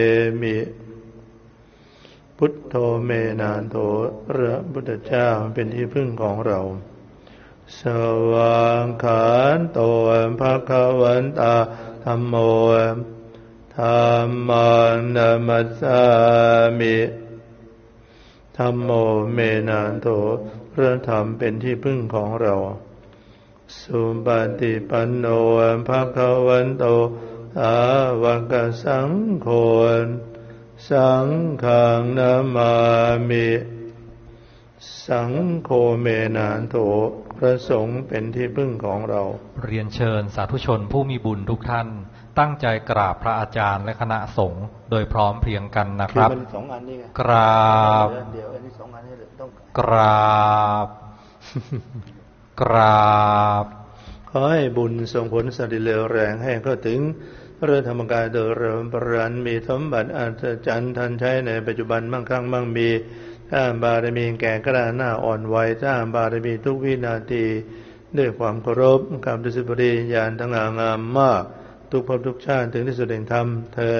มิพุทโธเมนาโถพระพุทธเจ้าเป็นที่พึ่งของเราสวากขาโตภคะวันตาธัมโมธัมมังนัมมัสสามิธัมโมเมนาโถพระธรรมเป็นที่พึ่งของเราสุปฏิปันโนภคะวันโตสาวกสังโฆสังฆังนามามิสังโฆเมนาโถพระสงฆ์เป็นที่พึ่งของเราเรียนเชิญสาธุชนผู้มีบุญทุกท่านตั้งใจกราบพระอาจารย์และคณะสงฆ์โดยพร้อมเพรียงกันนะครับกราบกราบกราบขอให้บุญส่งผลสติเลวแรงให้เข้าถึงพระธรรมกายโดยเร็วปราณมีสมบัติอัศจรรย์ทันใช้ในปัจจุบันมั่งคั่งมั่งมีสร้างบารมีแก่กล้าหน้าอ่อนวัยสร้างบารมีทุกวินาทีด้วยความเคารพกับดุสิตบริญญาณทั้งงามมากทุกภพทุกชาติถึงที่สุดแห่งธรรมเธอ